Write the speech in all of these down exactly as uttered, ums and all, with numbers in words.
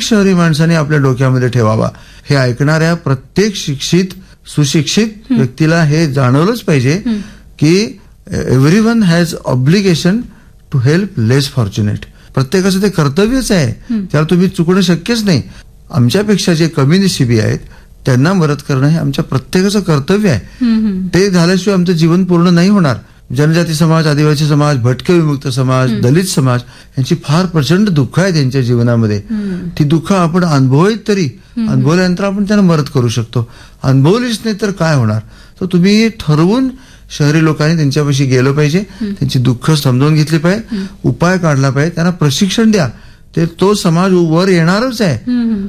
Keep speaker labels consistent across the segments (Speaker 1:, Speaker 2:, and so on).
Speaker 1: शहरी माणसाने आपल्या डोक्यामध्ये ठेवावा. हे ऐकणाऱ्या प्रत्येक शिक्षित सुशिक्षित व्यक्तीला हे जाणवलंच पाहिजे की everyone has obligation to help less fortunate. प्रत्येकाचं ते कर्तव्यच आहे, त्याला तुम्ही चुकणं शक्यच नाही. आमच्यापेक्षा जे कमी नशिबी आहेत त्यांना मदत करणं हे आमच्या प्रत्येकाचं कर्तव्य आहे. ते झाल्याशिवाय आमचं जीवन पूर्ण नाही होणार. जनजाती समाज, आदिवासी समाज, भटके विमुक्त समाज, दलित समाज यांची फार प्रचंड दुःख आहे त्यांच्या जीवनामध्ये. ती दुःख आपण अनुभवत तरी अनुभवल्यानंतर आपण त्यांना मदत करू शकतो. अनुभवलीच नाही तर काय होणार. तर तुम्ही ठरवून शहरी लोकांनी त्यांच्यापाशी गेलं पाहिजे, त्यांची दुःख समजावून घेतली पाहिजे, उपाय काढला पाहिजे, त्यांना प्रशिक्षण द्या. ते तो समाज वर येणारच आहे.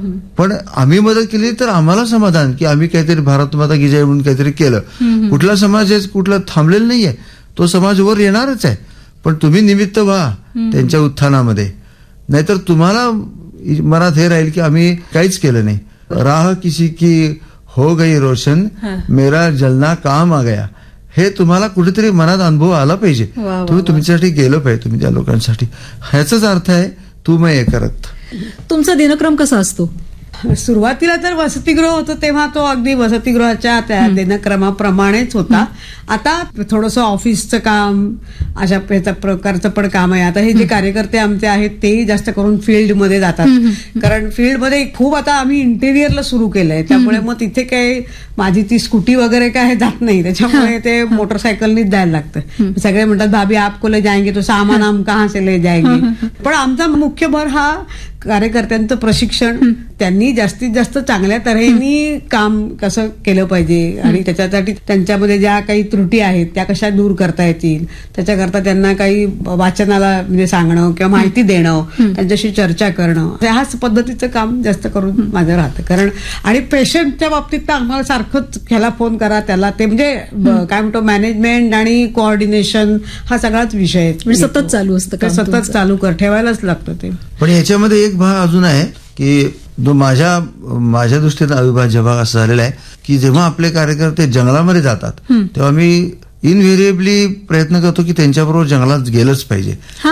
Speaker 1: पण आम्ही मदत केली तर आम्हाला समाधान की आम्ही काहीतरी भारत माता की जय म्हणून काहीतरी केलं. कुठला समाज कुठला थांबलेला नाहीये, तो समाज वर येणारच आहे. पण तुम्ही निमित्त व्हा त्यांच्या उत्थानामध्ये, नाहीतर तुम्हाला मनात हे राहील की आम्ही काहीच केलं नाही. राह किसी की हो गई रोशन, मेरा जलना काम आ गया. हे तुम्हाला कुठेतरी मनात अनुभव आला पाहिजे. तुम्ही तुमच्यासाठी गेलं पाहिजे, तुम्ही त्या लोकांसाठी. ह्याचाच अर्थ आहे तू मैं एक रक्त.
Speaker 2: तुमचा दिनक्रम कसा असतो?
Speaker 3: सुरुवातीला तर वसतिगृह होतं तेव्हा तो अगदी वसतिगृहाच्या त्या दिनक्रमाप्रमाणेच होता. आता थोडंसं ऑफिसचं काम अशा प्रकारचं पण काम आहे. आता हे जे कार्यकर्ते आमचे आहेत तेही जास्त करून फील्डमध्ये जातात, कारण फील्डमध्ये खूप आता आम्ही इंटेरियरला सुरू केलंय. त्यामुळे मग तिथे काही माझी ती स्कूटी वगैरे काय जात नाही, त्याच्यामुळे ते मोटरसायकलनीच जायला लागतं. सगळे म्हणतात भाभी आपको ले जाएंगे तो सामान हम कहाँ से ले जाएंगे. पण आमचा मुख्य भर हा कार्यकर्त्यांचं प्रशिक्षण, त्यांनी जास्तीत जास्त चांगल्या तऱ्हेने काम कसं केलं पाहिजे आणि त्याच्यासाठी त्यांच्यामध्ये ज्या काही त्रुटी आहेत त्या कशा दूर करता येतील त्याच्याकरता त्यांना काही वाचनाला म्हणजे सांगणं किंवा माहिती देणं, त्यांच्याशी चर्चा करणं, ह्याच पद्धतीचं काम जास्त करून माझं राहतं. कारण आणि पेशंटच्या बाबतीत तर आम्हाला सारखंच ह्याला फोन करा त्याला, ते म्हणजे काय म्हणतो मॅनेजमेंट आणि कोऑर्डिनेशन हा सगळाच विषय
Speaker 2: सतत चालू असतं,
Speaker 3: सतत चालू कर ठेवायलाच लागतं ते.
Speaker 1: पण याच्यामध्ये एक भाग अजून आहे की जो माझ्या माझ्या दृष्टीने अविभाज्य भाग असा झालेला आहे की जेव्हा आपले कार्यकर्ते जंगलामध्ये जातात तेव्हा मी इनव्हेरिएबली प्रयत्न करतो की त्यांच्याबरोबर जंगलात गेलंच पाहिजे.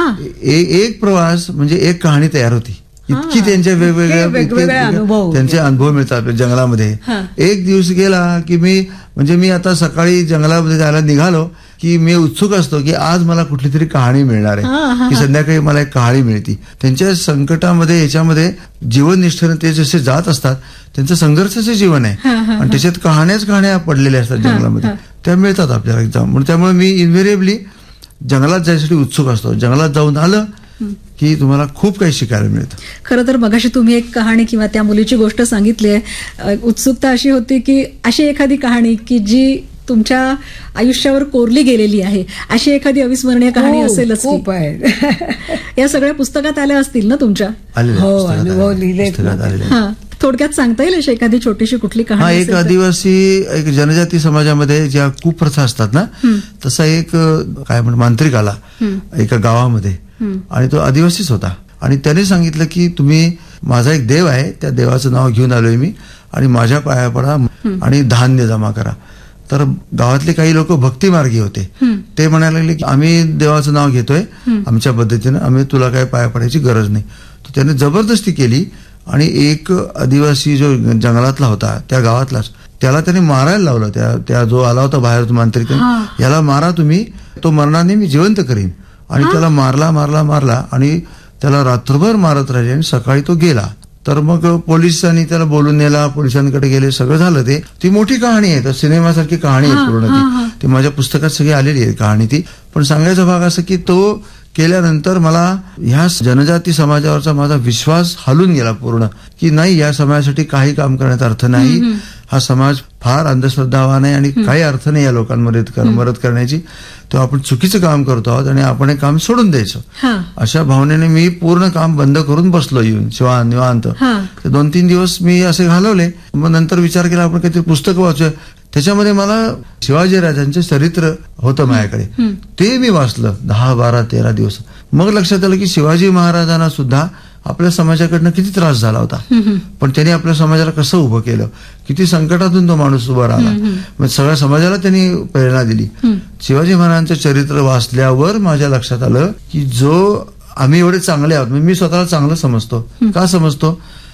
Speaker 1: एक प्रवास म्हणजे एक कहाणी तयार होती. इतकी त्यांच्या वेगवेगळ्या त्यांचे अनुभव मिळतात आपल्या जंगलामध्ये. एक दिवस गेला की मी म्हणजे मी आता सकाळी जंगलामध्ये जायला निघालो की मी उत्सुक असतो की आज मला कुठली तरी कहाणी मिळणार आहे, की संध्याकाळी मला एक कहाणी मिळती. त्यांच्या संकटामध्ये याच्यामध्ये जीवननिष्ठेने ते जसे जात असतात त्यांचं संघर्षाचं जीवन आहे आणि त्याच्यात कहाण्याच कहाण्या पडलेल्या असतात जंगलामध्ये, त्या मिळतात आपल्याला एकदम. म्हणून त्यामुळे मी इन्व्हेरिएबली जंगलात जायसाठी उत्सुक असतो. जंगलात जाऊन आलं की तुम्हाला खूप काही शिकायला मिळतं.
Speaker 2: खरं तर मगाशी तुम्ही एक कहाणी किंवा त्या मुलीची गोष्ट सांगितली आहे. उत्सुकता अशी होती की अशी एखादी कहाणी की जी तुमच्या आयुष्यावर कोरली गेलेली आहे, अशी एखादी अविस्मरणीय कहाणी असेलच.
Speaker 3: खूप आहे.
Speaker 2: या सगळ्या पुस्तकात आल्या असतील ना तुमच्या?
Speaker 3: हो, अनुभव लिहिले.
Speaker 2: थोडक्यात सांगता येईल अशी एखादी छोटीशी कुठली कहाणी?
Speaker 1: एक आदिवासी एक जनजाती समाजामध्ये ज्या कुप्रथा असतात ना, तसा एक काय म्हणतात मांत्रिक आला एका गावामध्ये आणि तो आदिवासीच होता. आणि त्याने सांगितलं की तुम्ही माझा एक देव आहे, त्या देवाचं नाव घेऊन आलोय मी आणि माझ्या पाया पडा आणि धान्य जमा करा. तर गावातले काही लोक भक्तिमार्गी होते, ते म्हणायला लागले की आम्ही देवाचं नाव घेतोय आमच्या पद्धतीनं, आम्ही तुला काय पाया पडायची गरज नाही. तर त्याने जबरदस्ती केली आणि एक आदिवासी जो जंगलातला होता त्या गावातलाच त्याला त्याने मारायला लावलं. त्या त्या जो आला होता बाहेर मांत्रिक, याला मारा तुम्ही, तो मरणाने मी जिवंत करीन. आणि त्याला मारला मारला मारला आणि त्याला रात्रभर मारत राहिले आणि सकाळी तो गेला. तर मग पोलिसांनी त्याला बोलून नेला, पोलिसांकडे गेले, सगळं झालं. ते ती मोठी कहाणी आहे, तर सिनेमासारखी कहाणी आहे पूर्ण ती. ती माझ्या पुस्तकात सगळी आलेली आहे कहाणी ती. पण सांगायचा भाग असं की तो केल्यानंतर मला ह्या जनजाती समाजावरचा माझा विश्वास हलून गेला पूर्ण, की नाही या समाजासाठी काही काम करण्यात अर्थ नाही. हा समाज फार अंधश्रद्धावान आहे आणि काही अर्थ नाही या लोकांमध्ये मदत करण्याची. तो आपण चुकीचं काम करतो आहोत आणि आपण हे काम सोडून द्यायचं, अशा भावनेने मी पूर्ण काम बंद करून बसलो येऊन शिवान निवांत. दोन तीन दिवस मी असे घालवले. मग नंतर विचार केला आपण काहीतरी पुस्तक वाचूया. त्याच्यामध्ये मला शिवाजी राजांचे चरित्र होतं माझ्याकडे, ते मी वाचलं दहा बारा तेरा दिवस. मग लक्षात आलं की शिवाजी महाराजांना सुद्धा आपल्या समाजाकडनं किती त्रास झाला होता, पण त्यांनी आपल्या समाजाला कसं उभं केलं, किती संकटातून तो माणूस उभा राहिला, मग सगळ्या समाजाला त्यांनी प्रेरणा दिली. शिवाजी महाराजांचं चरित्र वाचल्यावर माझ्या लक्षात आलं की जो आम्ही एवढे चांगले आहोत, मी स्वतःला चांगलं समजतो. का समजतो?